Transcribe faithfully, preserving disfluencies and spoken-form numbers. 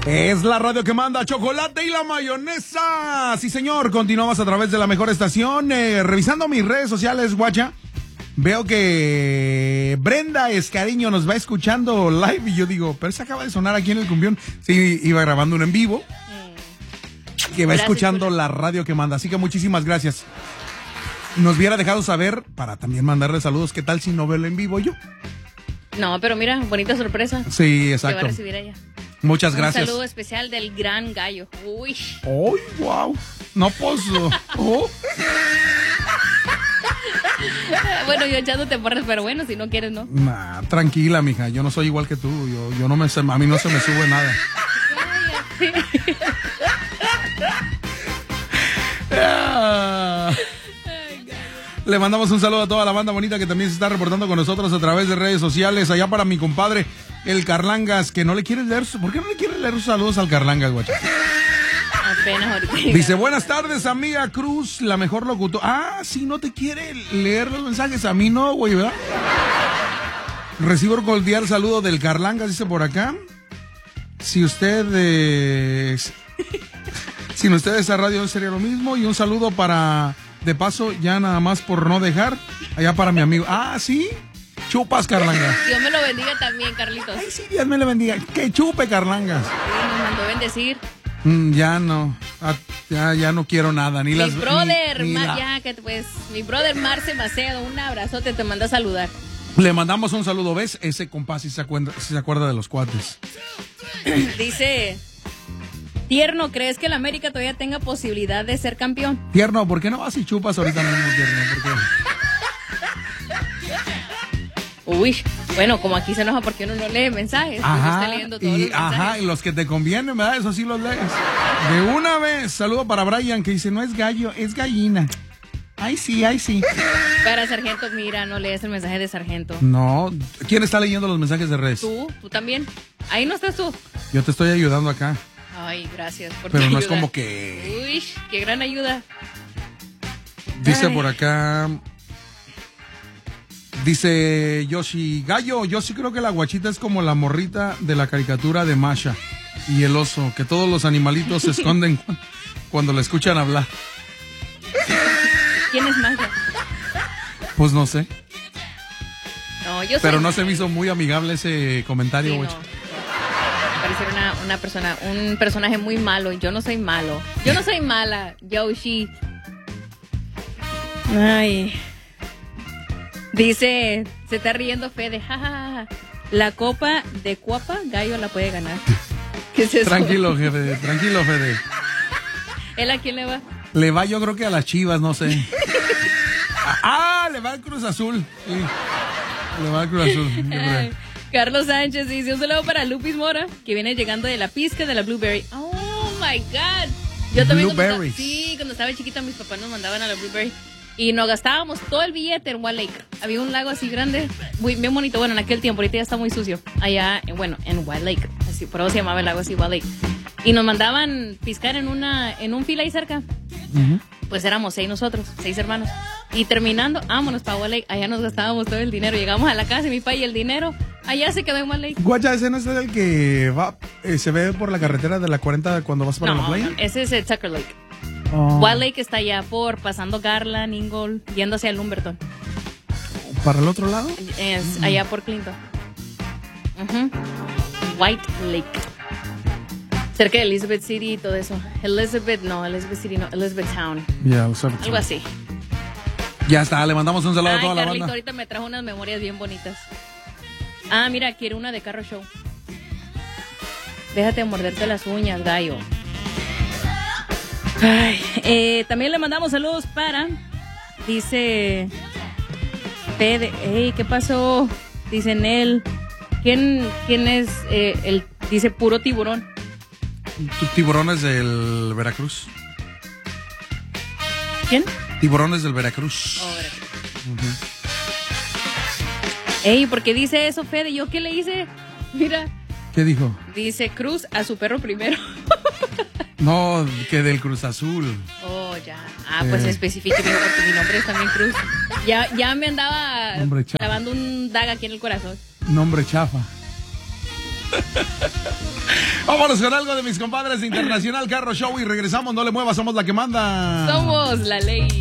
Es la radio que manda chocolate y la mayonesa. Sí, señor, continuamos a través de la mejor estación. Eh, revisando mis redes sociales, guacha, veo que Brenda Escariño nos va escuchando live y yo digo, pero se acaba de sonar aquí en el cumbión. Sí, iba grabando un en vivo. Que va escuchando la radio que manda. Así que muchísimas gracias. Nos hubiera dejado saber para también mandarle saludos. ¿Qué tal si no veo en vivo yo? No, pero mira, bonita sorpresa. Sí, exacto. Que va a recibir ella. Muchas gracias. Un saludo especial del gran gallo. Uy. ¡Uy, wow! No, pues. Oh. Bueno, yo echándote porras, pero bueno, si no quieres, no. Nah, tranquila, mija. Yo no soy igual que tú. Yo, yo no me, a mí no se me sube nada. Le mandamos un saludo a toda la banda bonita que también se está reportando con nosotros a través de redes sociales. Allá para mi compadre, el Carlangas, que no le quiere leer. ¿Por qué no le quiere leer sus saludos al Carlangas, guacha? Apenas ahorita. Dice, buenas tardes, amiga Cruz, la mejor locutora. Ah, sí, no te quiere leer los mensajes. A mí no, güey, ¿verdad? Recibo un cordial saludo del Carlangas, dice por acá. Si usted... Eh, sin ustedes a radio sería lo mismo. Y un saludo para... De paso, ya nada más por no dejar, allá para mi amigo. Ah, ¿sí? Chupas, Carlangas. Dios me lo bendiga también, Carlitos. Ay, sí, Dios me lo bendiga. Que chupe, Carlangas. Sí, nos mandó bendecir. Mm, ya no. Ah, ya, ya no quiero nada. Ni mi las... brother, ni, ni Ma, la... ya, que pues, mi brother Marce Macedo, un abrazote, te manda a saludar. Le mandamos un saludo, ¿ves? Ese compás sí se acuerda, sí se acuerda de los cuates. Dice... Tierno, ¿crees que el América todavía tenga posibilidad de ser campeón? Tierno, ¿por qué no vas y chupas ahorita mismo, Tierno? ¿Por qué? Uy, bueno, como aquí se enoja porque uno no lee mensajes. Ajá, está leyendo todos y, los mensajes. ajá, y los que te convienen, ¿verdad? Eso sí los lees. De una vez, saludo para Brian, que dice, no es gallo, es gallina. Ay, sí, ay, sí. Para Sargento, mira, no lees el mensaje de Sargento. No, ¿quién está leyendo los mensajes de redes? Tú, tú también. Ahí no estás tú. Yo te estoy ayudando acá. Ay, gracias por Pero tu no ayuda. es como que... Uy, qué gran ayuda. Dice Ay. por acá... Dice Yoshi, gallo, yo sí creo que la guachita es como la morrita de la caricatura de Masha y el oso, que todos los animalitos se esconden cu- cuando la escuchan hablar. ¿Quién es Masha? Pues no sé. No, yo soy... Pero no se me hizo muy amigable ese comentario, Sí, güey. no. Parece una, una persona, un personaje muy malo. Yo no soy malo. Yo no soy mala, Yoshi. Ay. Dice, se está riendo Fede. Ja, ja, ja. La copa de Cuapa, Gallo la puede ganar. ¿Qué es eso? Tranquilo, jefe, tranquilo, Fede. ¿Él a quién le va? Le va yo creo que a las Chivas, no sé. Ah, le va al Cruz Azul. Sí. Le va al Cruz Azul. yo creo. Ay, Carlos Sánchez dice, un saludo para Lupis Mora, que viene llegando de la pizca de la Blueberry. Oh, my God. Yo también cuando Blueberries. estaba, sí, cuando estaba chiquita mis papás nos mandaban a la Blueberry. Y nos gastábamos todo el billete en Wild Lake. Había un lago así grande, muy bien bonito. Bueno, en aquel tiempo, ahorita ya está muy sucio. Allá, bueno, en Wild Lake. Así, por eso se llamaba el lago así, Wild Lake. Y nos mandaban piscar en una en un fila ahí cerca. Uh-huh. Pues éramos seis nosotros, seis hermanos. Y terminando, vámonos para Wild Lake. Allá nos gastábamos todo el dinero. Llegamos a la casa y mi papá y el dinero allá se quedó en Wild Lake. Guacha, ese no es el que va, eh, se ve por la carretera de la cuarenta cuando vas para No, la playa. no, ese es el Tucker Lake. Oh. Wild Lake está allá por pasando Garland, Ingold, yendo hacia Lumberton. ¿Para el otro lado? Es Mm. allá por Clinton. Ujú. White Lake. Cerca de Elizabeth City y todo eso. Elizabeth, no, Elizabeth City, no, Elizabeth Town. Ya, o sea, Algo así. Ya está, le mandamos un saludo Ay, a toda la Carlito, banda. ahorita me trajo unas memorias bien bonitas. Ah, mira, quiero una de Carro Show. Déjate morderte las uñas, gallo. Ay, eh, también le mandamos saludos para... Dice... Fede, hey, ¿qué pasó? Dice Nel. ¿Quién, quién es eh, el... Dice puro tiburón. Tu- Tiburones del Veracruz. ¿Quién? Tiburones del Veracruz. Oh, Veracruz. Ujú. Ey, ¿por qué dice eso, Fede? ¿Yo qué le hice? Mira, ¿Qué dijo? dice Cruz a su perro primero. No, que del Cruz Azul. Oh, ya. Ah, pues Eh. especifique, mijo, porque mi nombre es también Cruz. Ya, ya me andaba Nombre chafa. clavando un daga aquí en el corazón. Nombre chafa. Vámonos con algo de mis compadres de Internacional Carro Show y regresamos. No le muevas, somos la que manda. Somos la ley.